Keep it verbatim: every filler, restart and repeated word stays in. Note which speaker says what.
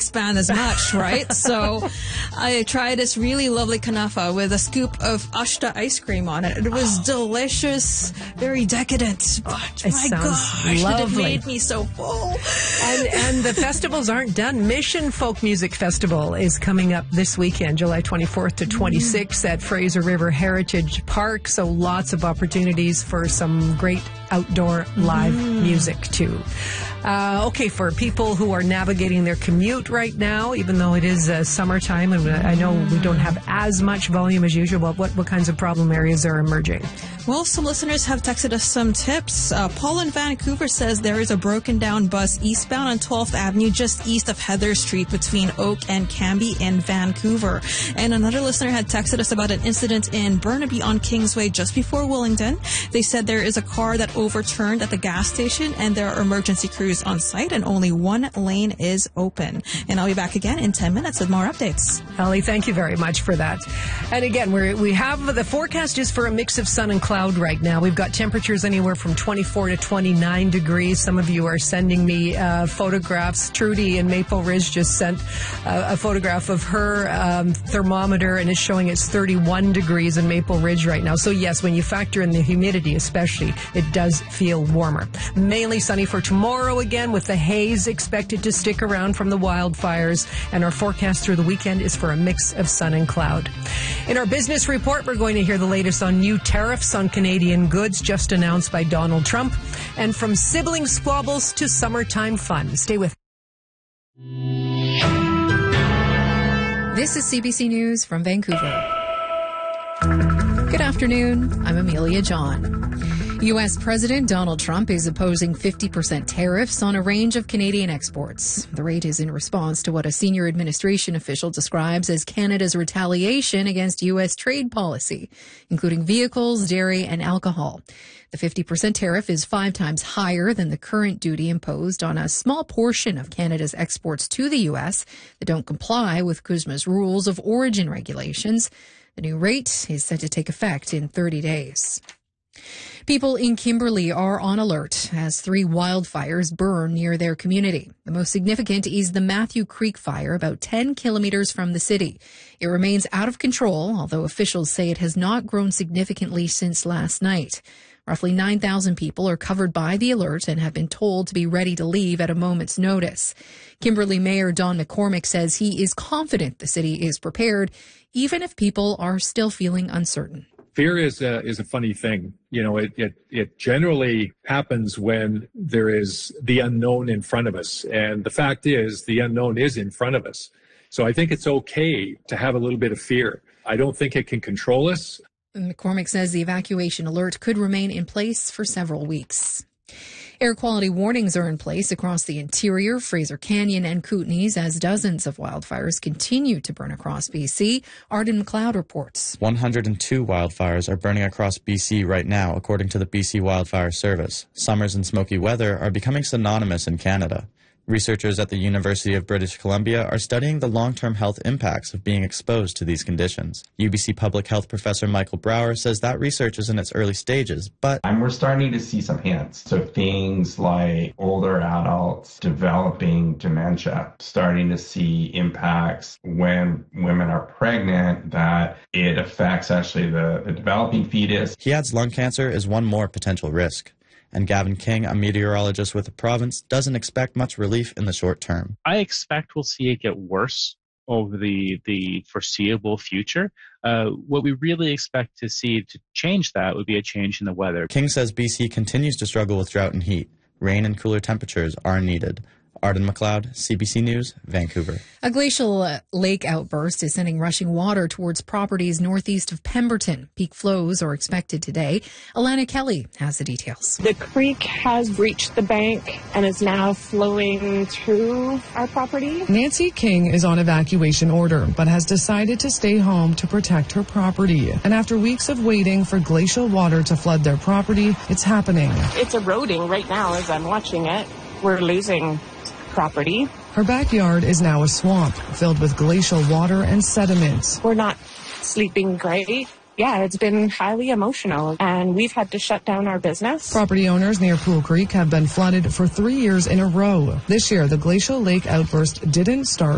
Speaker 1: span as much, right? So I tried this really lovely kanafa with a scoop of Ashta ice cream on it. It was oh. delicious, very decadent. But
Speaker 2: it
Speaker 1: my
Speaker 2: sounds
Speaker 1: gosh,
Speaker 2: lovely.
Speaker 1: It made me so full.
Speaker 2: And, and the festivals aren't done. Mission Folk Music Festival is coming up this weekend, July twenty-fourth to twenty-sixth mm. at Fraser River Heritage Park. So lots of opportunities for some great outdoor live mm. music too. Uh, okay, for people who are navigating their commute right now, even though it is uh, summertime, and I know we don't have as much volume as usual, but what, what kinds of problem areas are emerging?
Speaker 1: Well, some listeners have texted us some tips. Uh, Paul in Vancouver says there is a broken down bus eastbound on twelfth Avenue just east of Heather Street between Oak and Cambie in Vancouver. And another listener had texted us about an incident in Burnaby on Kingsway just before Willingdon. They said there is a car that overturned at the gas station and there are emergency crews on site and only one lane is open. And I'll be back again in ten minutes with more updates.
Speaker 2: Ellie, thank you very much for that. And again, we we have the forecast is for a mix of sun and cloud right now. We've got temperatures anywhere from twenty-four to twenty-nine degrees. Some of you are sending me uh, photographs. Trudy in Maple Ridge just sent uh, a photograph of her um, thermometer, and it's showing it's thirty-one degrees in Maple Ridge right now. So yes, when you factor in the humidity especially, it does feel warmer. Mainly sunny for tomorrow again, with the haze expected to stick around from the wildfires, and our forecast through the weekend is for a mix of sun and cloud. In our business report, we're going to hear the latest on new tariffs on Canadian goods just announced by Donald Trump, and from sibling squabbles to summertime fun. Stay with
Speaker 3: This is C B C News from Vancouver. Good afternoon. I'm Amelia John. U S. President Donald Trump is opposing fifty percent tariffs on a range of Canadian exports. The rate is in response to what a senior administration official describes as Canada's retaliation against U S trade policy, including vehicles, dairy, and alcohol. The fifty percent tariff is five times higher than the current duty imposed on a small portion of Canada's exports to the U S that don't comply with CUSMA's rules of origin regulations. The new rate is set to take effect in thirty days. People in Kimberley are on alert as three wildfires burn near their community. The most significant is the Matthew Creek fire, about ten kilometers from the city. It remains out of control, although officials say it has not grown significantly since last night. Roughly nine thousand people are covered by the alert and have been told to be ready to leave at a moment's notice. Kimberley Mayor Don McCormick says he is confident the city is prepared, even if people are still feeling uncertain.
Speaker 4: Fear is a, is a funny thing. You know, it, it, it generally happens when there is the unknown in front of us. And the fact is, the unknown is in front of us. So I think it's okay to have a little bit of fear. I don't think it can control us.
Speaker 3: McCormick says the evacuation alert could remain in place for several weeks. Air quality warnings are in place across the interior, Fraser Canyon, and Kootenays as dozens of wildfires continue to burn across B C. Arden McLeod reports.
Speaker 5: one hundred two wildfires are burning across B C right now, according to the B C Wildfire Service. Summers and smoky weather are becoming synonymous in Canada. Researchers at the University of British Columbia are studying the long-term health impacts of being exposed to these conditions. U B C Public Health Professor Michael Brower says that research is in its early stages, but...
Speaker 6: And we're starting to see some hints. So things like older adults developing dementia, starting to see impacts when women are pregnant, that it affects actually the, the developing fetus.
Speaker 5: He adds lung cancer is one more potential risk. And Gavin King, a meteorologist with the province, doesn't expect much relief in the short term.
Speaker 7: I expect we'll see it get worse over the, the foreseeable future. Uh, what we really expect to see to change that would be a change in the weather.
Speaker 5: King says B C continues to struggle with drought and heat. Rain and cooler temperatures are needed. Arden McLeod, C B C News, Vancouver.
Speaker 3: A glacial uh, lake outburst is sending rushing water towards properties northeast of Pemberton. Peak flows are expected today. Alana Kelly has the details.
Speaker 8: The creek has reached the bank and is now flowing through our property.
Speaker 9: Nancy King is on evacuation order, but has decided to stay home to protect her property. And after weeks of waiting for glacial water to flood their property, it's happening.
Speaker 8: It's eroding right now as I'm watching it. We're losing property.
Speaker 9: Her backyard is now a swamp filled with glacial water and sediment.
Speaker 8: We're not sleeping great. Yeah, it's been highly emotional, and we've had to shut down our business.
Speaker 9: Property owners near Pool Creek have been flooded for three years in a row. This year, the glacial lake outburst didn't start